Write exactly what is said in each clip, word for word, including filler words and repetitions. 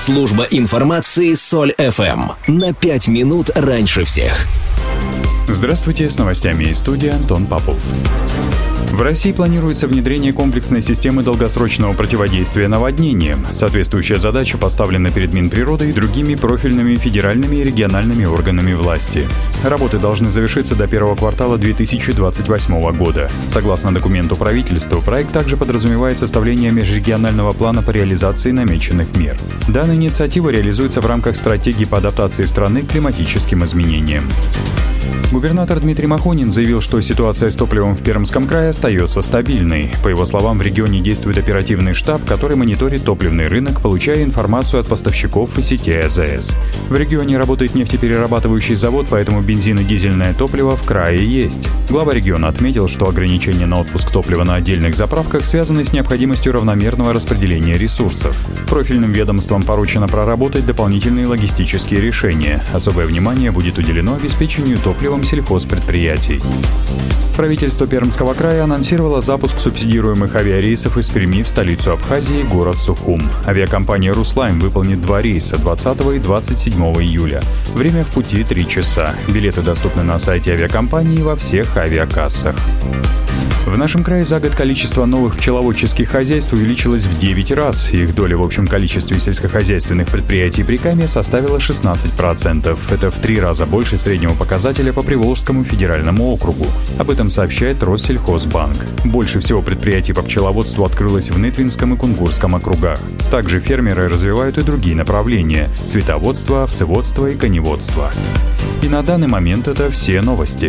Служба информации Соль эф эм. На пять минут раньше всех. Здравствуйте, с новостями из студии Антон Попов. В России планируется внедрение комплексной системы долгосрочного противодействия наводнениям. Соответствующая задача поставлена перед Минприродой и другими профильными федеральными и региональными органами власти. Работы должны завершиться до первого квартала две тысячи двадцать восьмого года. Согласно документу правительства, проект также подразумевает составление межрегионального плана по реализации намеченных мер. Данная инициатива реализуется в рамках стратегии по адаптации страны к климатическим изменениям. Губернатор Дмитрий Махонин заявил, что ситуация с топливом в Пермском крае остается стабильной. По его словам, в регионе действует оперативный штаб, который мониторит топливный рынок, получая информацию от поставщиков и сетей а зэ эс. В регионе работает нефтеперерабатывающий завод, поэтому бензин и дизельное топливо в крае есть. Глава региона отметил, что ограничения на отпуск топлива на отдельных заправках связаны с необходимостью равномерного распределения ресурсов. Профильным ведомствам поручено проработать дополнительные логистические решения. Особое внимание будет уделено обеспечению топливом сельхозпредприятий. Правительство Пермского края анонсировало запуск субсидируемых авиарейсов из Перми в столицу Абхазии, город Сухум. Авиакомпания «Руслайн» выполнит два рейса двадцатого и двадцать седьмого июля. Время в пути три часа. Билеты доступны на сайте авиакомпании и во всех авиакассах. В нашем крае за год количество новых пчеловодческих хозяйств увеличилось в девять раз. Их доля в общем количестве сельскохозяйственных предприятий Прикамья составила шестнадцать процентов. Это в три раза больше среднего показателя по Приволжскому федеральному округу. Об этом сообщает Россельхозбанк. Больше всего предприятий по пчеловодству открылось в Нытвинском и Кунгурском округах. Также фермеры развивают и другие направления – цветоводство, овцеводство и коневодство. И на данный момент это все новости.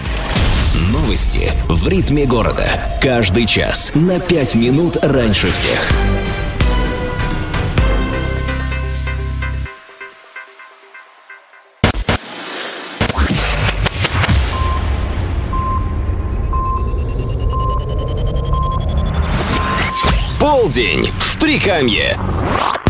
Новости в ритме города. Каждый час на пять минут раньше всех. Полдень в Прикамье.